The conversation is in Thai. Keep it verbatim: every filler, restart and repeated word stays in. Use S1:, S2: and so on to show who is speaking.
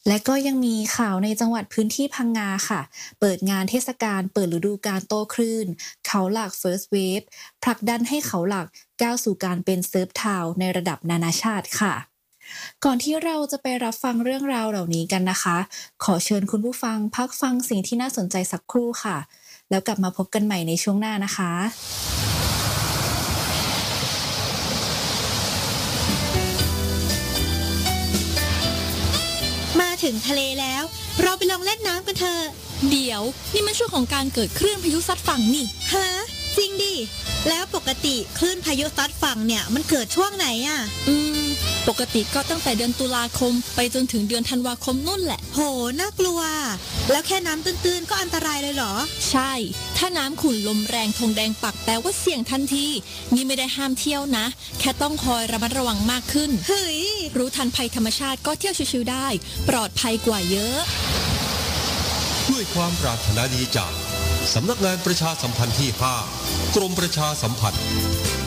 S1: และก็ยังมีข่าวในจังหวัดพื้นที่พังงาค่ะ เปิดงานเทศกาลเปิดฤดูกาลโต้คลื่นเขาหลัก First Wave ผลักดันให้เขาหลักก้าวสู่การเป็นเซิร์ฟทาวน์ในระดับนานาชาติค่ะ ก่อนที่เราจะไปรับฟังเรื่องราวเหล่านี้กันนะคะ ขอเชิญคุณผู้ฟังพักฟังสิ่งที่น่าสนใจสักครู่ค่ะ แล้วกลับมาพบกันใหม่ในช่วงหน้านะคะ
S2: มาถึงทะเลแล้วเราไปลองเล่นน้ำกันเถอะ
S3: เดี๋ยวนี่มันช่วงของการเกิดคลื่นพายุซัดฝั่งนี่
S2: ฮะจริงดิแล้วปกติคลื่นพายุซัดฝั่งเนี่ยมันเกิดช่วงไหนอ่ะ
S3: อืมปกติก็ตั้งแต่เดือนตุลาคมไปจนถึงเดือนธันวาคมนู่นแหละ
S2: โหน่ากลัวแล้วแค่น้ำตื้นๆก็อันตรายเลยเหรอ
S3: ใช่ถ้าน้ำขุ่นลมแรงธงแดงปักแปลว่าเสี่ยงทันทีนี่ไม่ได้ห้ามเที่ยวนะแค่ต้องคอยระมัดระวังมากขึ้น
S2: เฮ้ย
S3: รู้ทันภัยธรรมชาติก็เที่ยวชิวๆได้ปลอดภัยกว่าเยอะ
S4: ด้วยความปรารถนาดีจากสำนักงานประชาสัมพันธ์ที่ห้ากรมประชาสัมพันธ์